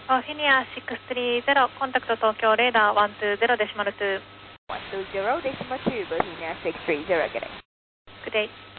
フィニア630、コンタクト東京レーダー120デシマル2。 120デシマル2、Bohemia 630、good day. Good day.